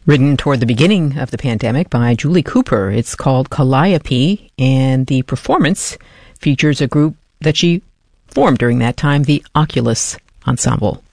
Written toward the beginning of the pandemic by Julie Cooper. It's called Calliope, and the performance features a group that she formed during that time, the Oculus Ensemble.